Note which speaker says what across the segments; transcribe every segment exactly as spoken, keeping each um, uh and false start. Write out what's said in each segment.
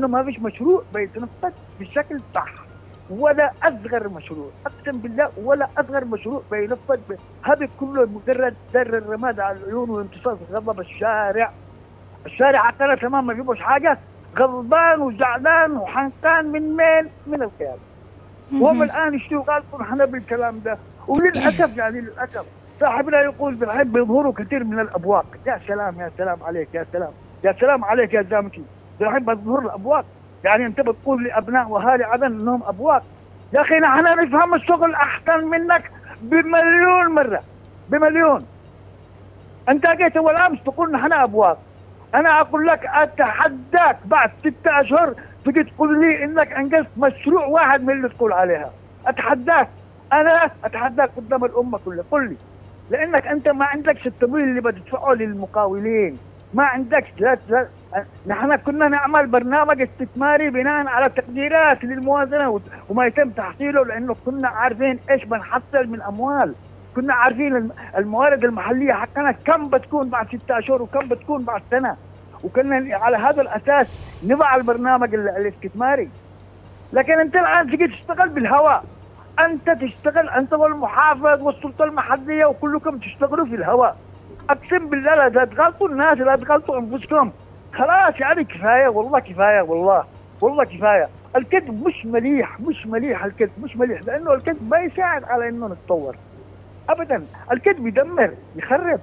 Speaker 1: إنه ما فيش مشروع بيتنفذ بشكل صح، ولا أصغر مشروع، أقسم بالله ولا أصغر مشروع بينفذ. هذا كله مجرد در الرماد على العيون وامتصاص غضب الشارع. الشارع عقله تمام، ما فيهوش حاجة، غضبان وزعلان وحنقان من مين؟ من القيادة. وهم الآن يشتوا غالبا احنا بالكلام ده. وللأسف يعني للأسف صاحبنا يقول بالعيب بيظهروا كثير من الأبواق. يا سلام يا سلام عليك، يا سلام يا سلام عليك يا زامكي، بالعيب بيظهر الأبواق. يعني أنت بتقول لأبناء وأهالي عدن إنهم أبواق؟ يا أخي نحن نفهم الشغل أحسن منك بمليون مرة، بمليون. أنت جيت أول أمس تقول نحن أبواق، أنا أقول لك أتحداك بعد ستة أشهر تجي تقول لي إنك أنجزت مشروع واحد من اللي تقول عليها. أتحداك، أنا أتحداك قدام الأمة كلها، قل لي، لأنك أنت ما عندكش التمويل اللي بتدفعه للمقاولين، ما عندكش. لا لا نحن كنا نعمل برنامج استثماري بناء على تقديرات للموازنة وما يتم تحصيله، لأنه كنا عارفين إيش بنحصل من أموال، كنا عارفين الموارد المحلية حقنا كم بتكون بعد ستة أشهر وكم بتكون بعد سنة، وكنا على هذا الأساس نضع البرنامج الاستثماري. لكن أنت الآن تجي تشتغل بالهواء، أنت تشتغل أنت والمحافظ والسلطة المحلية وكلكم تشتغلوا في الهواء. أقسم بالله لا تغلطوا الناس، لا تغلطوا أنفسكم، خلاص يعني كفاية والله، كفاية والله والله كفاية. الكذب مش مليح، مش مليح الكذب، مش مليح، لأنه الكذب ما يساعد على إنه نتطور أبدا. الكذب يدمر، يخرب.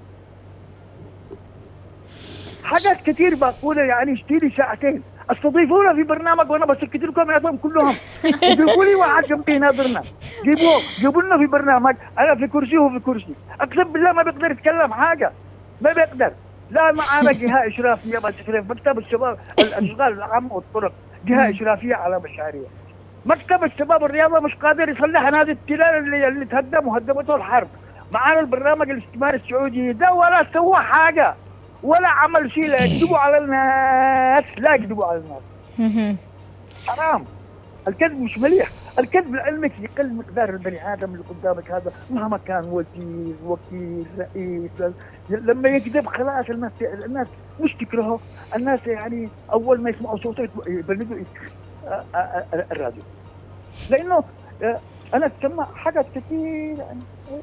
Speaker 1: حاجات كتير بقولها، يعني اشتري ساعتين استضيفونا في برنامج وانا بسكت لكم يا كلهم وجيبوا لي واحد جنبي يناظرنا، جيبوه جيبوا لنا في برنامج، انا في كرسي وهو في كرسي، اقسم بالله ما بيقدر يتكلم حاجه، ما بيقدر. لا معانا جهه اشرافيه بتشرف، مكتب الشباب الاشغال العامه والطرق جهه اشرافيه على مشاريع، مكتب الشباب الرياضه مش قادر يصلح نادي التلال اللي اللي تهدم وهدمته الحرب، معانا البرنامج الاستثماري السعودي ده ولا سوى حاجه ولا عمل شيء. لا يكذبوا على الناس، لا يكذبوا على الناس، حرام. الكذب مش مليح، الكذب لعلمك يقل مقدار البني ادم اللي قدامك هذا مهما كان وزير وكيل رئيس، لما يكذب خلاص الناس الناس مش تكرهه، الناس يعني اول ما يسمعوا صوته يبلدوا الراديو، لانه انا سمع حاجات كثير يعني.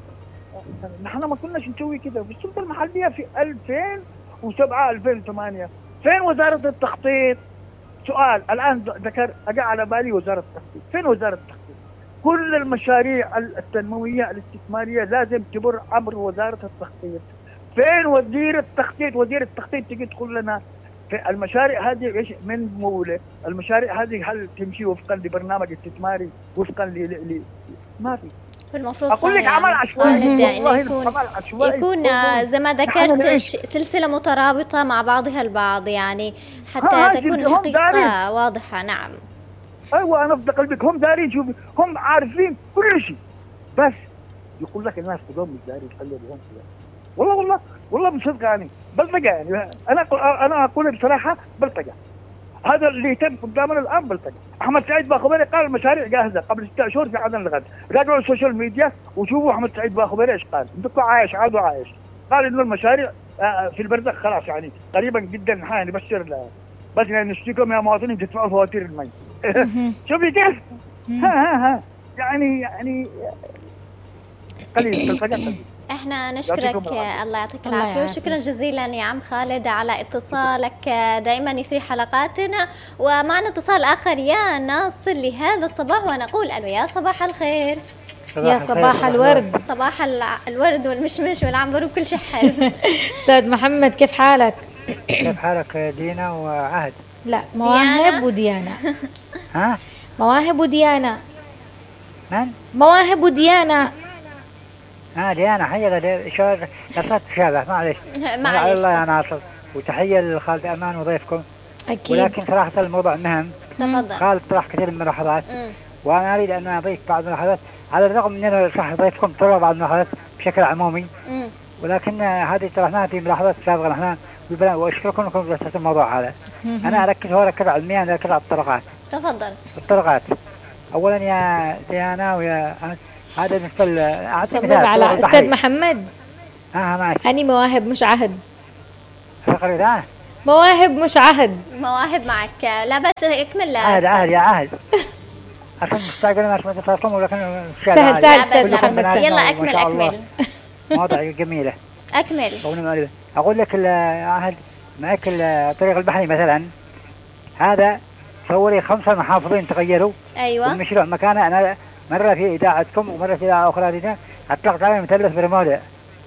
Speaker 1: نحن ما كناش نسوي كده في السلطه المحليه في ألفين وسبعة ألفين وثمانية. فين وزاره التخطيط؟ سؤال الان ذكر اجى على بالي وزاره التخطيط. فين وزاره التخطيط؟ كل المشاريع التنمويه الاستثماريه لازم تمر عبر وزاره التخطيط. فين وزير التخطيط؟ وزير التخطيط تجي تقول لنا في المشاريع هذه ايش من مولة؟ المشاريع هذه هل تمشي وفقا لبرنامج استثماري وفقا ل ل ما في.
Speaker 2: المفروض
Speaker 1: أقول لك عمل عشوائي،
Speaker 2: والله يكون يكون زي ما ذكرت سلسلة مترابطة مع بعضها البعض، يعني حتى تكون الحقيقة واضحة. نعم
Speaker 1: أيوة أنا في قلبك، هم دارين، شوف هم عارفين كل شيء، بس يقول لك الناس كلهم مش دارين يتقلبوا. والله والله والله بصدق يعني بلطجة، يعني أنا أنا أقول بصراحة بلطجة. هذا اللي يتم قدامنا الان بلطجة. احمد سعيد باخبري قال المشاريع جاهزه قبل ستة شهور في عدن الغد، راجعوا السوشيال ميديا وشوفوا احمد سعيد باخبري ايش قال، بدكم عايش عادوا عايش، قال انه المشاريع في البرزخ خلاص يعني قريبا جدا نبشر له، بس يعني نشتكيكم يا مواطنين تدفعوا فواتير المي. شوفي كيف ها ها ها يعني يعني قليل بلطجة قليل.
Speaker 2: احنا نشكرك، الله يعطيك العافيه، وشكرا جزيلا يا عم خالد على اتصالك، دائما يثري حلقاتنا. ومعنا اتصال اخر يا ناصر لهذا الصباح، ونقول الو يا صباح الخير.
Speaker 3: يا صباح الورد،
Speaker 2: صباح الورد والمشمش والعنبر وكل شيء حلو.
Speaker 3: استاذ محمد كيف حالك؟
Speaker 4: كيف حالك دينا وعهد؟
Speaker 3: لا مواهب وديانا.
Speaker 4: ها
Speaker 3: مواهب وديانا.
Speaker 4: من؟
Speaker 3: مواهب وديانا.
Speaker 4: اه ديانا حيا شو نصرت تشابه معلش.
Speaker 2: معلش
Speaker 4: الله يا ناصر، وتحيه لخالد امان وضيفكم.
Speaker 3: اكيد.
Speaker 4: ولكن صراحه الموضوع مهم.
Speaker 2: تفضل.
Speaker 4: خالد طرح كثير من الملاحظات وانا اريد ان اضيف بعض الملاحظات، على الرغم من انه صح ضيفكم طرح بعض الملاحظات بشكل عمومي،
Speaker 2: مم.
Speaker 4: ولكن هذه طرحناها في ملاحظات سابقه نحن، واشكركم انكم درستوا الموضوع هذا. انا اركز هو اركز على المياه، اركز على الطرقات.
Speaker 2: تفضل.
Speaker 4: الطرقات اولا يا ديانا ويا هذا مثل
Speaker 3: اعطي على استاذ محمد.
Speaker 4: اه ماشي.
Speaker 3: اني مواهب مش عهد.
Speaker 4: فقري ده
Speaker 3: مواهب مش عهد.
Speaker 2: مواهب معك، لا بس اكمل.
Speaker 4: عهد عهد يا عهد. عشان مستعجل ما تتصلون ولكن
Speaker 3: سهل سهل استاذ محمد.
Speaker 2: يلا اكمل اكمل.
Speaker 4: مواضيع جميلة.
Speaker 2: اكمل.
Speaker 4: اقول لك العهد معك الطريق البحري مثلا، هذا تصوري خمسة محافظين تغيروا.
Speaker 2: ايوه.
Speaker 4: والمشروع مكانه انا مرة في اذاعتكم ومرة في اذاعة اخرى دي اطلقت عليه مثلث برمودا.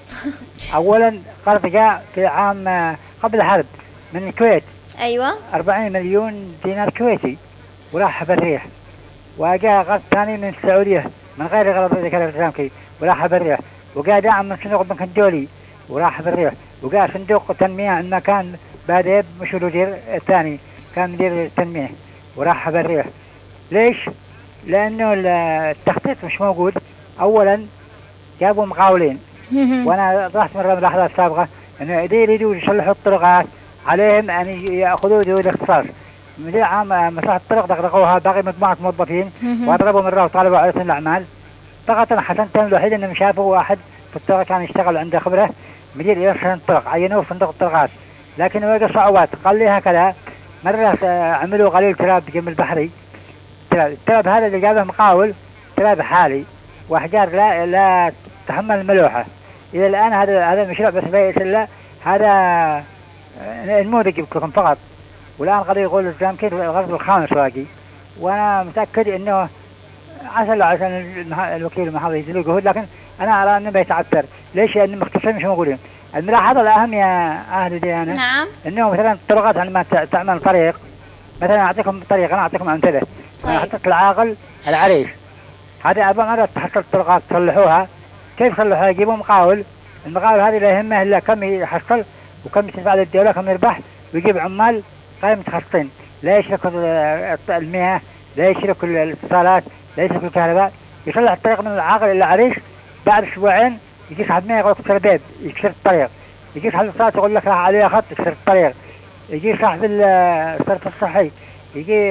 Speaker 4: اولا قرض جاء في عام قبل الحرب من الكويت.
Speaker 2: ايوه.
Speaker 4: أربعين مليون دينار كويتي وراح بالريح. وجاء قرض ثاني من السعودية من غير غرض ذكر الاسلامي وراح بالريح. وجاء دعم من صندوق البنك الدولي وراح بالريح. وجاء صندوق التنمية عندما كان بادئ مش المدير الثاني كان مدير التنمية وراح بالريح. ليش؟ لأنه التخطيط مش موجود. أولا جابوا مقاولين وأنا رحت مرة من اللحظات السابقة أنه إذا يريدوا يصلحوا الطرقات عليهم أن يأخذوا ذوي الاختصاص. مدير عام مصلحة الطرق دغدغوها باقي مجموعة موظفين وأضربوا مرة وطالبوا على سن الأعمال. فقط أنا حسنتهم الوحيد أنهم شافوا واحد في الطرق كان يشتغل عنده خبرة مدير يرسل الطرق عينوه في صندوق الطرقات. لكن واجه صعوبات. قال لي هكذا مرة عملوا قليل تراب بجنب البحري. تراب. التراب هذا اللي جابه مقاول تراب حالي وأحجار لا لا تحمل الملوحة. إلى الآن هذا هذا المشروع بس بيت الله هذا المودج لكم فقط. والآن قد يقول الزامكين الغرب الخامس واقي. وأنا متأكد إنه عسل عشان الوكيل المحافظ يزيل جهود لكن أنا أرى إنه بيتعثر. ليش؟ لأن المختصين مش موجودين. الملاحظة الأهم يا أهل ديانة
Speaker 2: نعم.
Speaker 4: إنه مثلا الطرقات عندما تعمل طريق مثلا أعطيكم طريق أنا أعطيكم أمثلة. أنا حطيت العاقل العريش هذه أربع مرات تحصل الطرقات تصلحوها. كيف تصلحوها؟ يجيبوا مقاول. المقاول هذه لا يهمه إلا كم يحصل وكم يدفع للدولة كم يربح ويجيب عمال غير متخصصين لا يشركوا المياه لا يشركوا الاتصالات لا يشركوا الكهرباء. يصلح الطريق من العاقل إلى العريش بعد أسبوعين يجي صاحب مياه يقول لك كسر بيب يكسر الطريق. يجي صاحب الاتصالات يقول لك راح عليه خط يكسر الطريق. يجي صاحب الصرف الصحي يجي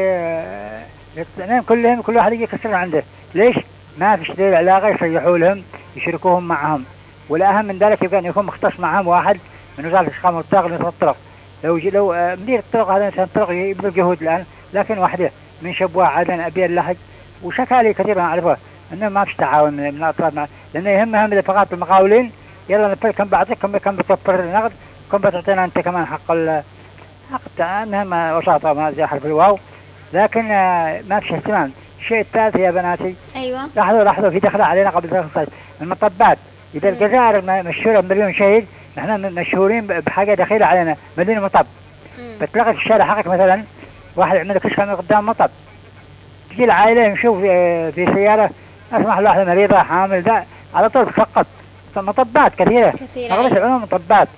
Speaker 4: الاثنين كلهم كل واحد يجي يكسر عنده. ليش؟ ما فيش دليل علاقة يصيحوا لهم يشركوهم معهم. والأهم من ذلك يبقى أن يكون مختص معهم واحد من وزارة الإسكان والطاقة من الطرق. لو لو مدير الطرق هذا مثلا الطرق يبذل جهود الآن لكن واحدة من شبوة عدن أبيض اللحج وشكالي كثير أنا أعرفها أنه ما فيش تعاون من الأطراف مع لأنه يهمهم إذا فقط المقاولين يلا نفل كم بعطيك كم كم بتوفر النقد كم بتعطينا أنت كمان حق ال حق أنهم وساطة ما زي حرف الواو. لكن ما فيش اهتمام. الشيء الثالث يا بناتي.
Speaker 2: أيوة.
Speaker 4: لاحظوا لاحظوا في دخلة علينا قبل ثلاث سنوات المطبات. إذا الجزائر مشهورة بمليون شهيد نحن مشهورين بحاجة دخيلة علينا مليون مطب. بتلاقي في الشارع حقك مثلا واحد يعمل كشف من قدام مطب تجي العائلة يمشوا في, في سيارة أسمح له واحدة مريضة حامل ذا على طول تسقط. مطبات كثيرة أغلب العلوم مطبات.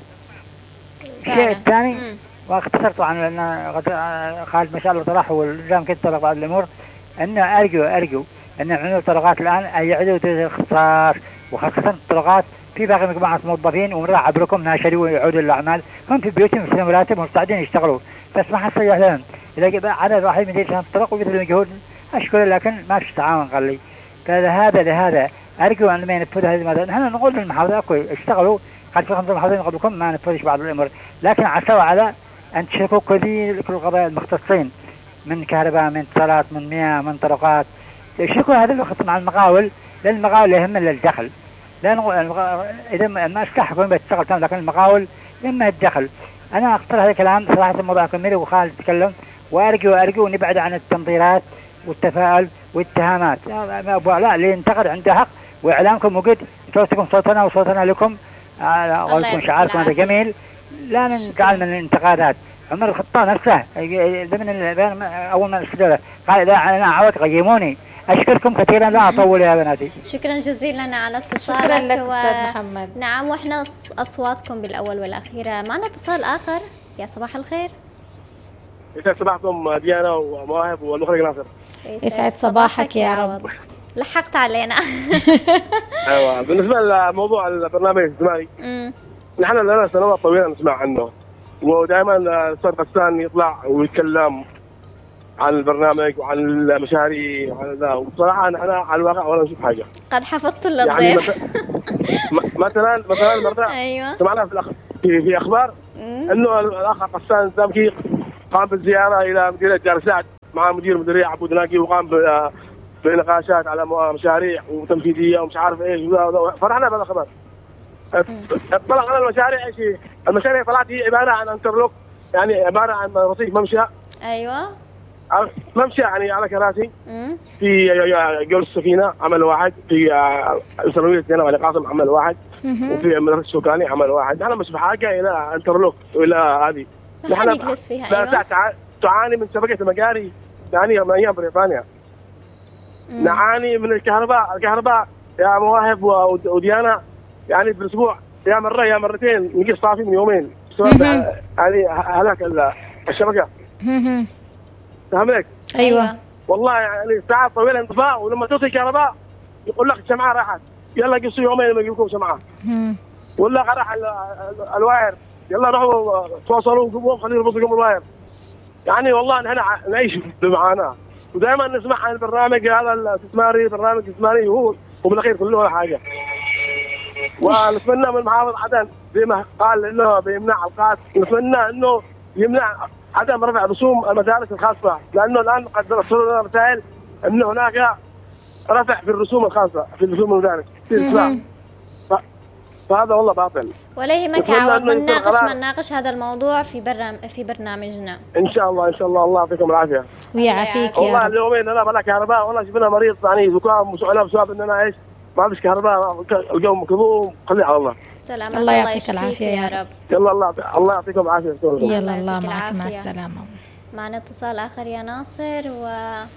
Speaker 4: الشيء الثاني واختصرت طبعا لأن خالد ما شاء الله طرح والجام كنت طرق بعض الأمور أنه أرجو أرجو أن عملوا طرقات الآن أن يعيدوا الاختصاص وخاصة الطرقات في باقي مجموعة موظفين ومرة عبركم ناشروا ويعودوا للأعمال هم في بيوتهم في مراتب مستعدين يشتغلوا بس ما حد يصيح لهم. إذا جاء عدد واحد من ذي الطرق وبذلوا جهود أشكر لكن ما فيش تعاون قال لي. فلهذا لهذا أرجو أن ما ينفذوا هذه المادة. نحن نقول للمحافظة أكو اشتغلوا قد في خمسة محافظين قبلكم ما نفذش بعض الأمور لكن عسوا على أن تشركوا كل كل القضايا المختصين من كهرباء من اتصالات من مياه من طرقات يشركوا هذا الوقت مع المقاول لأن المقاول يهم للدخل. لأن إذا ما استحقوا بيشتغل تام لكن المقاول يهم الدخل. أنا أقترح هذا الكلام صراحة الموضوع كميري وخالد تكلم وأرجو أرجو نبعد عن التنظيرات والتفاؤل والاتهامات. لا اللي ينتقد عنده حق وإعلامكم وجد صوتكم صوتنا وصوتنا لكم قولكم شعاركم هذا جميل لا نجعل من الانتقادات. عمر الخطاب نفسه ضمن أول ما استدله قال إذا أنا عاودت قيموني. أشكركم كثيرا لا أطول يا بناتي.
Speaker 2: شكرا جزيلا على اتصالك.
Speaker 3: شكرا لك و... أستاذ محمد.
Speaker 2: نعم وإحنا أصواتكم بالأول والأخير. معنا اتصال آخر. يا صباح الخير.
Speaker 5: يسعد صباحكم ديانا ومواهب والمخرج ناصر.
Speaker 3: يسعد صباحك يا رب.
Speaker 2: لحقت علينا.
Speaker 5: ايوه بالنسبه لموضوع البرنامج الزمالي نحن لنا سنوات طويله نسمع عنه ودائما الاستاذ غسان يطلع ويتكلم عن البرنامج وعن المشاريع وعن ذا وبصراحه نحن على الواقع ولا نشوف حاجه.
Speaker 2: قد حفظت للضيف.
Speaker 5: يعني مثلا مثلا مره
Speaker 2: ايوه
Speaker 5: سمعنا في الأخ... في في اخبار انه الاخ غسان الزامكي قام بالزياره الى مدينه جرسات مع مدير المديريه عبود ناقي، وقام بنقاشات على مشاريع وتنفيذيه ومش عارف ايش. فرحنا بهذا الخبر. اطلع على المشاريع ايش هي؟ المشاريع طلعت هي عباره عن انترلوك، يعني عباره عن رصيف ممشى.
Speaker 2: ايوه
Speaker 5: ممشى يعني على كراسي. في جول السفينه عمل واحد، في ثانويه زينب علي قاسم عمل واحد، وفي مدرسه الشوكاني عمل واحد. احنا مش بحاجه الى انترلوك والى هذه.
Speaker 2: نحن نجلس فيها.
Speaker 5: أيوة. تعاني من شبكه المجاري يعني من ايام بريطانيا. مم. نعاني من الكهرباء، الكهرباء يا مواهب وديانا يعني بالاسبوع يا مره يا مرتين نقص صافي من يومين بسبب يعني هلاك الشبكه. فهمت؟
Speaker 2: ايوه
Speaker 5: والله يعني ساعات طويله انطفاء، ولما تصل كهرباء يقول لك الشمعه راحت، يلا قصوا يومين ما يجيبكم شمعه. ولا راح الواير، يلا روحوا تواصلوا وقوموا خلينا نربطكم الواير. يعني والله نحن نعيش بمعاناه، ودائما نسمع عن البرنامج هذا الاستثماري، برنامج استثماري هو وبالاخير كله ولا حاجه. ونتمنى من محافظ عدن زي ما قال انه بيمنع القاس، نتمنى انه يمنع عدم رفع رسوم المدارس الخاصه، لانه الان قد رسلوا لنا رسائل انه هناك رفع في الرسوم الخاصه في رسوم المدارس في فهذا والله باطل.
Speaker 2: ولا يهمك عوض، بنناقش بنناقش هذا الموضوع في برنامج في برنامجنا
Speaker 5: ان شاء الله. ان شاء الله الله يعطيكم العافيه
Speaker 3: ويعافيك يا
Speaker 5: والله. اليومين انا بلا كهرباء، والله شفنا مريض يعني زكام وسؤالنا بسبب ان انا ايش ما فيش كهرباء، القوم كذوب. خلي على الله.
Speaker 2: سلامة.
Speaker 3: الله يعطيك العافيه يا رب.
Speaker 5: يلا الله الله يعطيكم العافيه.
Speaker 3: يلا الله معك، مع السلامه.
Speaker 2: معنا اتصال اخر يا ناصر. و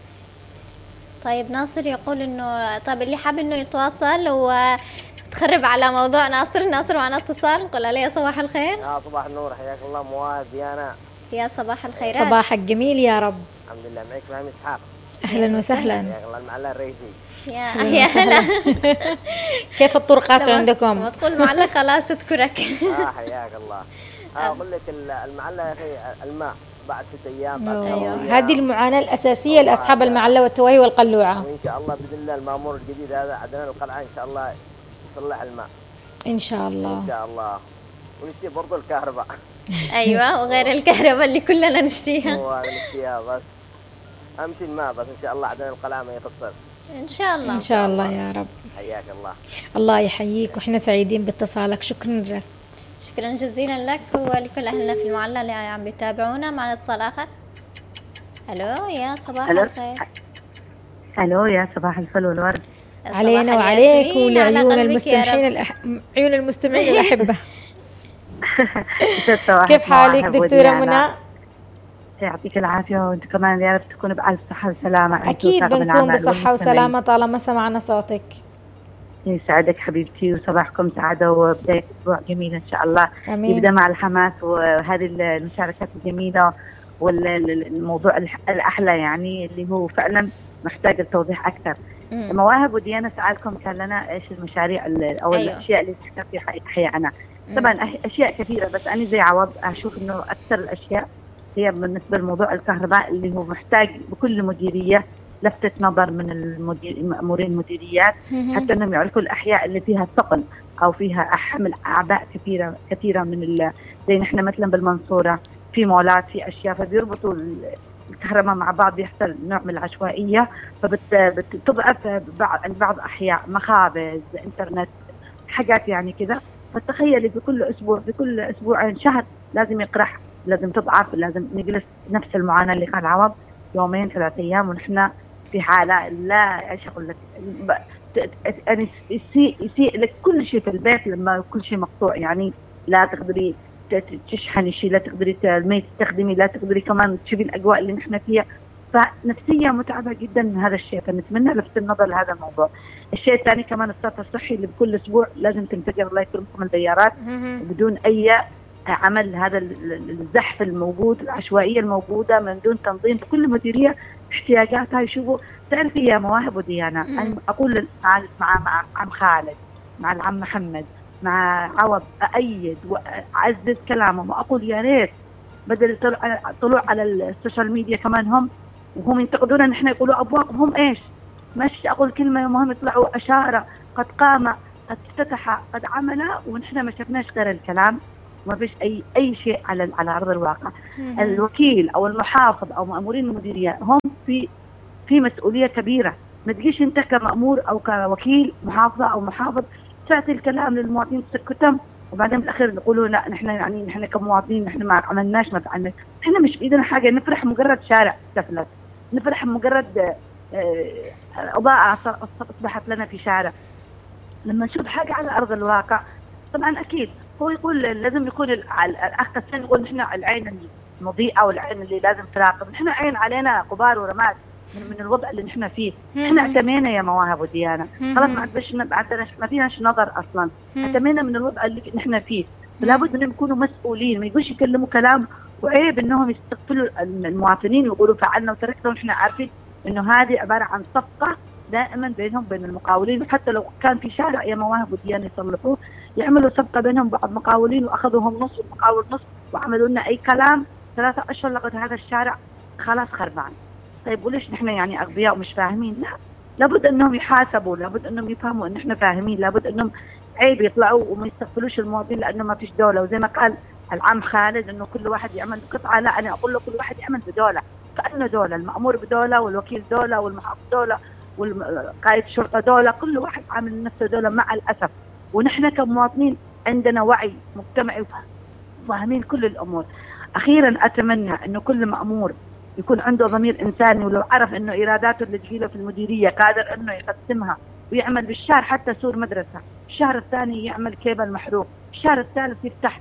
Speaker 2: طيب ناصر يقول انه طيب اللي حاب انه يتواصل وتخرب على موضوع ناصر. ناصر معنا اتصال، قول عليه صباح الخير.
Speaker 6: يا صباح النور، حياك الله مواهب ديانا.
Speaker 2: يا صباح الخيرات.
Speaker 3: صباحك جميل يا رب.
Speaker 6: الحمد لله. معك فهمي اسحاق.
Speaker 3: اهلا وسهلا.
Speaker 6: حياك الله المعلق الرئيسي.
Speaker 2: يا يا هلا.
Speaker 3: كيف الطرقات عندكم؟
Speaker 2: لما تقول معلق خلاص اذكرك.
Speaker 6: اه حياك الله. اقول لك المعلق يا اخي الماء بعد ست ايام.
Speaker 3: أيوه. هذه المعاناه الاساسيه لاصحاب المعله والتوهي والقلوعه.
Speaker 6: وان شاء الله باذن الله المامور الجديد هذا عدنان القلعه ان شاء الله يصلح الماء
Speaker 3: ان شاء الله.
Speaker 6: ان شاء الله. ونشتي برضه الكهرباء.
Speaker 2: ايوه وغير الكهرباء اللي كلنا نشتيها.
Speaker 6: هو نشتيها بس اهم شيء الماء بس. ان شاء الله عدنان القلعه ما يخسر.
Speaker 2: ان شاء الله.
Speaker 3: ان شاء الله يا رب.
Speaker 6: حياك الله.
Speaker 3: الله يحييك، واحنا سعيدين باتصالك. شكرا لك.
Speaker 2: شكرا جزيلا لك ولكل اهلنا في المعلى اللي عم بيتابعونا. معنا اتصال اخر. الو يا صباح ألو. الخير.
Speaker 7: الو يا صباح الفل والورد
Speaker 3: علينا وعليك ولعيون المستمعين الأح... عيون المستمعين الاحبه. كيف حالك دكتوره منى؟
Speaker 7: يعطيك العافيه، وانت كمان يا رب تكونوا بألف صحه وسلامه.
Speaker 3: اكيد بنكون بصحه وسلامه طالما سمعنا صوتك.
Speaker 7: يسعدك حبيبتي، وصباحكم سعاده وبدايه اسبوع جميل ان شاء الله.
Speaker 3: أمين.
Speaker 7: يبدا مع الحماس وهذه المشاركات الجميله والموضوع الاحلى يعني اللي هو فعلا محتاج التوضيح اكثر. مم. مواهب وديانا سألكم كان لنا ايش المشاريع او أيوه. الاشياء اللي تحتاج في حياتنا. طبعا اشياء كثيره، بس انا زي عوض اشوف انه اكثر الاشياء هي بالنسبه لموضوع الكهرباء اللي هو محتاج بكل مديريه لفتة نظر من المدير مأمورين المديريات حتى انهم يعرفوا الاحياء اللي فيها ثقل او فيها حمل اعباء كثيره كثيره من زي نحن مثلا بالمنصوره في مولات في اشياء فبيربطوا الكهرباء مع بعض، يحصل نوع من العشوائيه فبتضعف بعض بعض احياء مخابز انترنت حاجات يعني كذا. فتخيلي بكل اسبوع بكل اسبوعين شهر لازم يقرح، لازم تضعف، لازم نجلس نفس المعاناه اللي قال عوض يومين ثلاث ايام ونحن في حاله لا ايش اقول لك يعني يسيء يسيء لك كل شيء في البيت لما كل شيء مقطوع، يعني لا تقدري تشحني شيء، لا تقدري ما تستخدمي، لا تقدري كمان تشوفي الاجواء اللي نحن فيها، فنفسيه متعبه جدا من هذا الشيء. فنتمنى لفت النظر لهذا الموضوع. الشيء الثاني كمان الصرف الصحي اللي بكل اسبوع لازم تنفجر الله يكرمكم الديارات بدون اي عمل هذا الزحف الموجود العشوائيه الموجوده من دون تنظيم بكل مديريه احتياجاتها. يشوفوا تعرفي يا مواهب وديانا انا اقول مع مع مع عم خالد مع العم محمد مع عوض أأيد وأعزز كلامهم وأقول يا ريت بدل طلوع على السوشيال ميديا كمان هم وهم ينتقدونا نحن يقولوا أبواقهم هم إيش مش أقول كلمة يوم يطلعوا أشارة قد قام قد افتتح قد عمل ونحن ما شفناش غير الكلام. ما فيش اي اي شيء على على ارض الواقع. الوكيل او المحافظ او مأمورين المديرية هم في في مسؤولية كبيرة. ما تجيش انت كمأمور او كوكيل محافظة او محافظ تعطي الكلام للمواطنين تسكتهم وبعدين بالاخير يقولوا لا نحن يعني نحن كمواطنين نحن ما عملناش ما فعلنا. احنا مش بايدنا حاجة، نفرح مجرد شارع سفلت، نفرح مجرد اضاءة اصبحت لنا في شارع. لما نشوف حاجة على ارض الواقع طبعا اكيد هو يقول لازم يكون الاخ الثاني يقول نحن العين المضيئة والعين اللي لازم تراقب، نحن عين علينا غبار ورماد من, من الوضع اللي نحن فيه. احنا اعتمينا يا مواهب وديانة، خلاص ما عندناش ما فيناش نظر اصلا، اعتمينا من الوضع اللي نحن فيه. لابد انهم يكونوا مسؤولين، ما يقولش يكلموا كلام وعيب انهم يستقبلوا المواطنين ويقولوا فعلنا وتركنا ونحن عارفين انه هذه عبارة عن صفقة دائما بينهم بين المقاولين. وحتى لو كان في شارع يا مواهب وديانة يصلحوه يعملوا صفقة بينهم بعض مقاولين واخذوهم نص والمقاول نص وعملوا لنا اي كلام، ثلاثة اشهر لقد هذا الشارع خلاص خربان. طيب وليش نحن يعني اغبياء ومش فاهمين؟ لا، لابد انهم يحاسبوا، لابد انهم يفهموا ان احنا فاهمين، لابد انهم عيب يطلعوا وما يستقبلوش المواطنين لانه ما فيش دولة. وزي ما قال العم خالد انه كل واحد يعمل قطعة، لا انا اقول له كل واحد يعمل بدولة، كأنه دولة، المأمور بدولة والوكيل دولة والمحافظ دولة والقائد الشرطة دولة، كل واحد عامل نفسه دولة مع الأسف. ونحن كمواطنين عندنا وعي مجتمعي وفاهمين كل الأمور. أخيرا أتمنى أنه كل مأمور يكون عنده ضمير إنساني، ولو عرف أنه إيراداته اللي تجيله في المديرية قادر أنه يقسمها ويعمل بالشهر حتى سور مدرسة، الشهر الثاني يعمل كيبل محروق، الشهر الثالث يفتح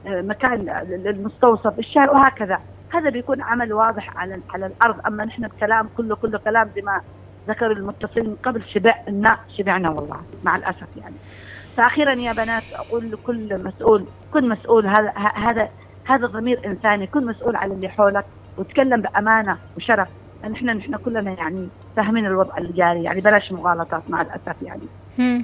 Speaker 7: مكان للمستوصف، الشهر وهكذا. هذا بيكون عمل واضح على على الأرض. أما نحن الكلام كله كله كلام زي ما ذكر المتصلين قبل، شبعنا شبعنا والله مع الأسف يعني. فأخيرا يا بنات أقول لكل مسؤول، كن مسؤول، هذا هذا هذا ضمير إنساني، كن مسؤول على اللي حولك وتكلم بأمانة وشرف. نحن نحن كلنا يعني فاهمين الوضع اللي جاري، يعني بلاش مغالطات مع الأسف يعني.
Speaker 2: هم.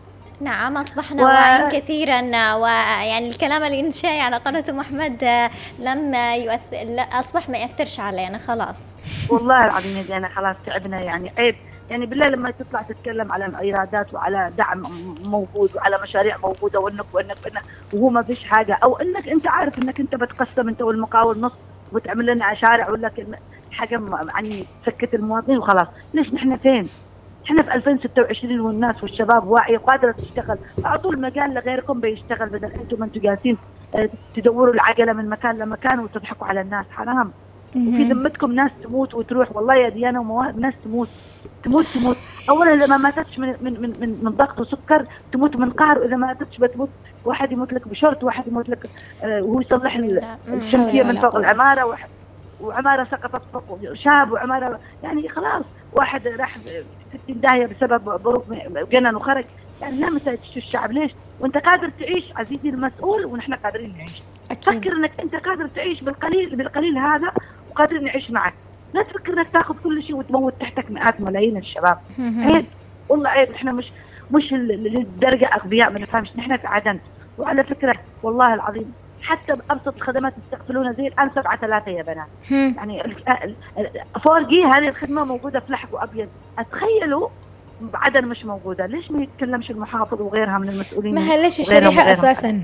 Speaker 2: نعم أصبحنا و... واعين كثيرا، ويعني الكلام اللي انشاي على قناة أم أحمد لم يؤثر، أصبح ما يأثرش علينا خلاص.
Speaker 7: والله العظيم يا ديانا خلاص تعبنا، يعني عيب يعني بالله لما تطلع تتكلم على ايرادات وعلى دعم موجود وعلى مشاريع موجوده وانك وانك وانك وهو ما فيش حاجه، او انك انت عارف انك انت بتقسم انت والمقاول نص وبتعمل لنا شارع ولا حاجه يعني تسكت المواطنين وخلاص. ليش نحن فين؟ احنا في ألفين وستة وعشرين والناس والشباب واعيه وقادره تشتغل، اعطوا المجال لغيركم بيشتغل بدل انتم ما انتم جالسين تدوروا العجله من مكان لمكان وتضحكوا على الناس. حرام. وفي ذمتكم ناس تموت وتروح، والله يا ديانا ومواهب ناس تموت تموت تموت. اولا اذا ما ماتتش من من من من, من ضغط وسكر تموت من قهر، واذا ما ماتتش بتموت واحد يموت لك بشرط، واحد يموت لك آه وهو يصلح الشمسيه من فوق العماره، واحد وعماره سقطت فوق شاب، وعماره يعني خلاص واحد راح في داهيه بسبب ظروف جنن وخرج. يعني لا مساعد الشعب ليش؟ وانت قادر تعيش عزيزي المسؤول ونحن قادرين نعيش. أكيد. فكر انك انت قادر تعيش بالقليل بالقليل هذا وقادر نعيش معك، لا تفكر انك تاخذ كل شيء وتموت تحتك مئات ملايين الشباب. عيب والله عيب. نحن مش مش للدرجه اغبياء ما نفهمش، نحن في عدن. وعلى فكره والله العظيم حتى بابسط الخدمات يستقبلونا زي الان سبعة ثلاثة يا بنات. يعني فور جي هذه الخدمه موجوده في لحق وابيض، اتخيلوا بعدن مش موجوده. ليش ما يتكلمش المحافظ وغيرها من المسؤولين؟
Speaker 3: ما هلش الشريحه اساسا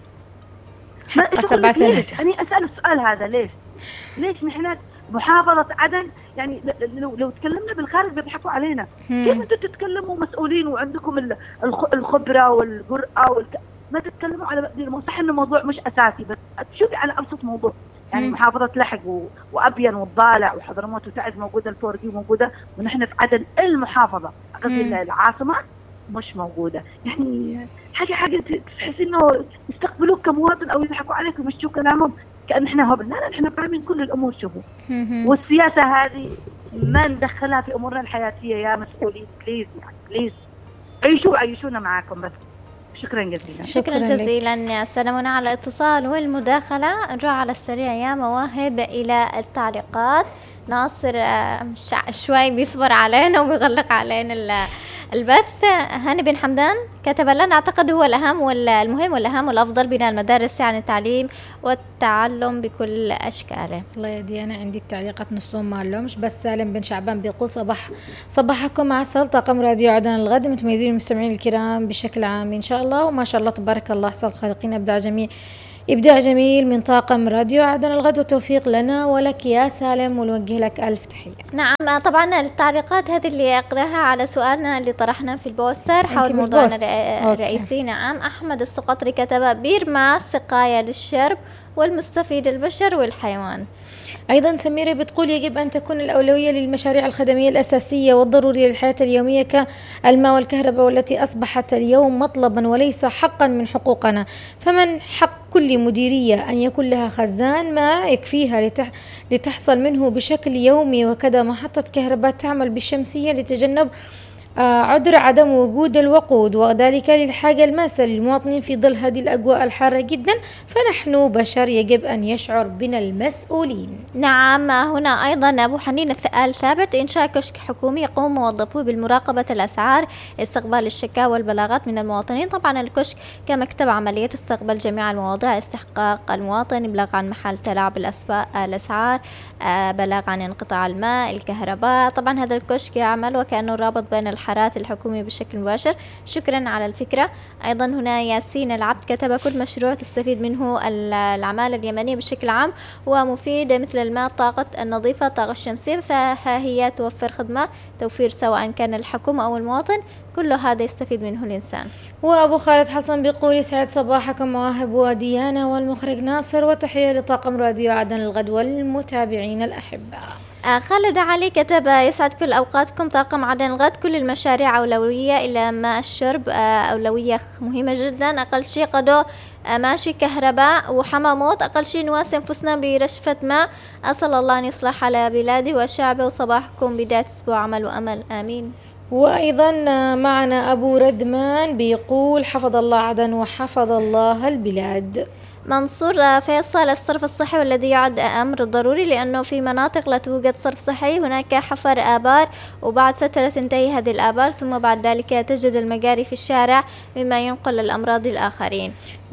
Speaker 7: حق سبعة ثلاثة. أنا أسأل السؤال هذا ليش؟ ليش نحن محافظة عدن يعني لو لو تكلمنا بالخارج بيضحكوا علينا. كيف أنتم تتكلموا مسؤولين وعندكم الخبرة والجرأة والك... ما تتكلموا على صح إنه موضوع مش أساسي، بس شوفي على أبسط موضوع يعني محافظة لحق و... وأبين والضالع وحضرموت وتعز موجودة، الفورجي موجودة، ونحن في عدن المحافظة قصدي العاصمة مش موجودة. يعني حاجة حاجة تحس إنه يستقبلوك كمواطن أو يضحكوا عليك ويمشوا كلامهم كأن إحنا هبل. لا لا إحنا فاهمين كل الأمور. شوفوا والسياسة هذه ما ندخلها في أمورنا الحياتية يا مسؤولين، بليز يعني بليز عيشوا وعيشونا معاكم بس. شكرا جزيلا.
Speaker 2: شكرا جزيلا. سلامنا على الاتصال والمداخلة. نروح على السريع يا مواهب إلى التعليقات. ناصر شوي بيصبر علينا وبيغلق علينا البث. هاني بن حمدان كتب لنا أعتقد هو الأهم والمهم والأهم والأفضل بناء المدارس يعني التعليم والتعلم بكل أشكاله.
Speaker 3: الله يدي أنا عندي التعليقات نصهم ما لهمش. بس سالم بن شعبان بيقول صباح صباحكم عسل طاقم طاقم راديو عدن الغد متميزين المستمعين الكرام بشكل عام إن شاء الله، وما شاء الله تبارك الله أحسن الخالقين أبدع جميع إبداع جميل من طاقم راديو عدن الغد، وتوفيق لنا ولك يا سالم، ونوجه لك ألف تحية.
Speaker 2: نعم طبعا التعليقات هذه اللي أقراها على سؤالنا اللي طرحناه في البوستر حول موضوعنا الرئيسي. نعم أحمد السقطري كتب: بير ماء سقاية للشرب والمستفيد البشر والحيوان.
Speaker 3: أيضا سميرة بتقول: يجب أن تكون الأولوية للمشاريع الخدمية الأساسية والضرورية للحياة اليومية كالماء والكهرباء، والتي أصبحت اليوم مطلبا وليس حقا من حقوقنا، فمن حق كل مديرية أن يكون لها خزان ماء يكفيها لتح... لتحصل منه بشكل يومي، وكذا محطة كهرباء تعمل بالشمسية لتجنب عذر عدم وجود الوقود، وذلك للحاجة الماسة للمواطنين في ظل هذه الأجواء الحارة جدا، فنحن بشر يجب أن يشعر بنا المسؤولين.
Speaker 2: نعم هنا أيضا أبو حنين آل ثابت: إنشاء كشك حكومي يقوم موظفوه بالمراقبة الأسعار، استقبال الشكاوى والبلاغات من المواطنين. طبعا الكشك كمكتب عملية استقبال جميع المواضيع، استحقاق المواطن، إبلاغ عن محل تلاعب الأسعار، بلاغ عن انقطاع الماء الكهرباء. طبعا هذا الكشك يعمل وكأنه رابط بين الحارات الحكومية بشكل مباشر. شكرا على الفكرة. أيضا هنا ياسين العبد كتب: كل مشروع تستفيد منه العمالة اليمنية بشكل عام ومفيد، مثل الماء، الطاقة النظيفة، الطاقة الشمسية، فها هي توفر خدمة، توفير سواء كان الحكومة أو المواطن، كل هذا يستفيد منه الإنسان.
Speaker 3: وأبو خالد حسن بيقول: يسعد صباحكم مواهب وديانا والمخرج ناصر، وتحية لطاقم راديو عدن الغد والمتابعين الأحباء.
Speaker 2: آه خالد علي كتب: يسعد كل أوقاتكم طاقم عدن الغد، كل المشاريع أولوية إلى ماء الشرب، آه أولوية مهمة جدا، أقل شيء قدو آه ماشي كهرباء وحمامات، أقل شيء نواسي أنفسنا برشفة ماء. أسأل الله أن يصلح على بلادي وشعبه، وصباحكم بداية أسبوع عمل وأمل، آمين.
Speaker 3: وأيضا معنا أبو ردمان بيقول: حفظ الله عدن وحفظ الله البلاد.
Speaker 2: منصور فيصل: الصرف الصحي والذي يعد أمر ضروري، لأنه في مناطق لا توجد صرف صحي، هناك حفر آبار وبعد فترة تنتهي هذه الآبار، ثم بعد ذلك تجد المجاري في الشارع مما ينقل الأمراض للآخرين.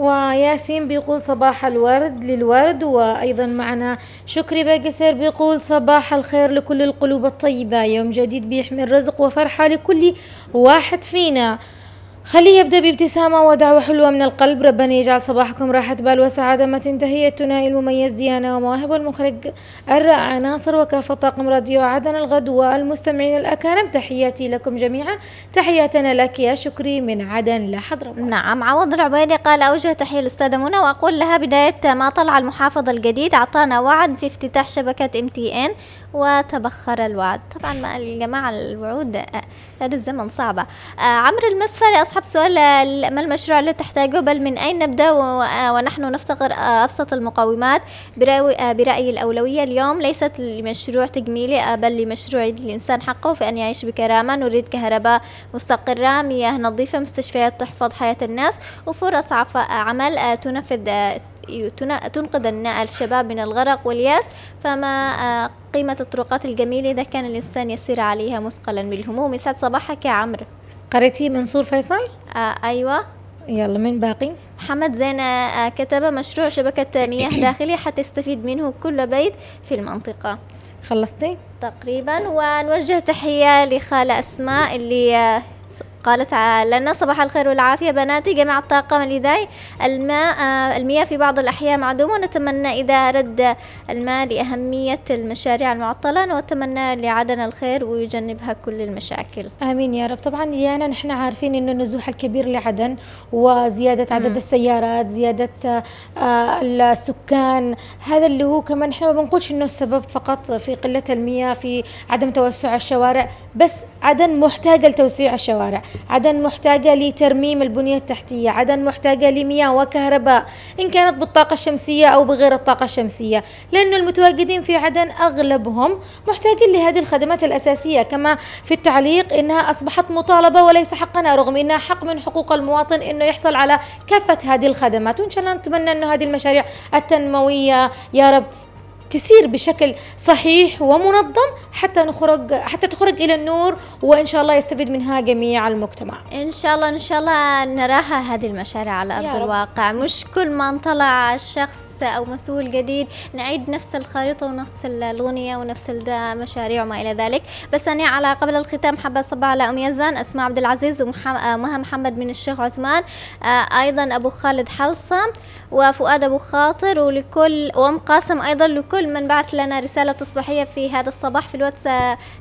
Speaker 3: وياسين بيقول: صباح الورد للورد. وأيضا معنا شكري باقسر بيقول: صباح الخير لكل القلوب الطيبة، يوم جديد بيحمل رزق وفرحة لكل واحد فينا، خليه يبدأ بابتسامة ودعوة حلوة من القلب. ربنا يجعل صباحكم راحة بال وسعادة. ما تنتهي الثنائي المميز ديانا ومواهب المخرج الرائع ناصر، وكافة طاقم راديو عدن الغد والمستمعين الأكارم، تحياتي لكم جميعا. تحياتنا لك يا شكري من عدن لحضرموت.
Speaker 2: نعم عوض العبيدي قال: أوجه تحية للأستاذة منى وأقول لها بداية ما طلع المحافظ الجديد أعطانا وعد في افتتاح شبكة إم تي إن وتبخر الوعد. طبعا ما الجماعة الوعود هذا الزمن صعبة. آه عمرو المسفري أصحاب سؤال: ما المشروع اللي تحتاجه، بل من أين نبدأ ونحن نفتقر أبسط المقومات؟ برأيي الأولوية اليوم ليست لمشروع تجميلي، بل لمشروع الإنسان حقه في أن يعيش بكرامة. نريد كهرباء مستقرة، مياه نظيفة، مستشفيات تحفظ حياة الناس، وفرص عمل تنفذ تنقذ الشباب من الغرق والياس. فما قيمة الطرقات الجميلة إذا كان الإنسان يسير عليها مثقلا بالهموم. يسعد صباحك يا عمرو.
Speaker 3: قريتي منصور فيصل؟
Speaker 2: آه أيوة.
Speaker 3: يلا من باقي؟
Speaker 2: محمد زين آه كتب: مشروع شبكة مياه داخلية حتى يستفيد منه كل بيت في المنطقة.
Speaker 3: خلصتي؟
Speaker 2: تقريبا. ونوجه تحية لخالة أسماء اللي آه قالت لنا: صباح الخير والعافية بناتي جميع الطاقم الإذاعي، الماء المياه في بعض الأحياء معدومة، ونتمنى إذا رد الماء لأهمية المشاريع المعطلة، ونتمنى لعدن الخير ويجنبها كل المشاكل.
Speaker 3: آمين يا رب. طبعا ديانا نحن عارفين إنه النزوح الكبير لعدن وزيادة عدد م. السيارات، زيادة آه السكان، هذا اللي هو كمان نحن ما بنقولش إنه السبب فقط في قلة المياه، في عدم توسع الشوارع، بس عدن محتاجة لتوسيع الشوارع، عدن محتاجة لترميم البنية التحتية، عدن محتاجة لمياه وكهرباء إن كانت بالطاقة الشمسية أو بغير الطاقة الشمسية، لأنه المتواجدين في عدن أغلبهم محتاجين لهذه الخدمات الأساسية. كما في التعليق إنها أصبحت مطالبة وليس حقنا، رغم إنها حق من حقوق المواطن إنه يحصل على كافة هذه الخدمات. وإن شاء الله نتمنى إنه هذه المشاريع التنموية يا رب تسير بشكل صحيح ومنظم حتى نخرج حتى تخرج إلى النور، وإن شاء الله يستفيد منها جميع المجتمع.
Speaker 2: إن شاء الله إن شاء الله نراها هذه المشاريع على أرض الواقع، مش كل ما انطلع شخص أو مسؤول جديد نعيد نفس الخريطة ونفس الأغنية ونفس المشاريع وما إلى ذلك. بس أنا على قبل الختام حابة أصبح على أم يزن، أسماء عبد العزيز، ومها محمد من الشيخ عثمان، أيضا أبو خالد حلصم وفؤاد أبو خاطر، ولكل وأم قاسم أيضا، لكل من بعث لنا رسالة تصبيحية في هذا الصباح في الواتس